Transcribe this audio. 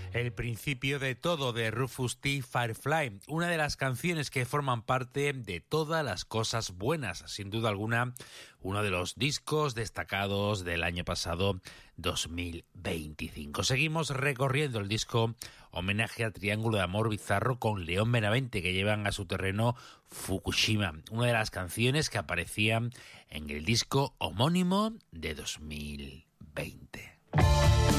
El principio de todo de Rufus T. Firefly, una de las canciones que forman parte de todas las cosas buenas, sin duda alguna, uno de los discos destacados del año pasado 2025. Seguimos recorriendo el disco homenaje a Triángulo de Amor Bizarro con León Benavente, que llevan a su terreno Fukushima, una de las canciones que aparecían en el disco homónimo de 2020.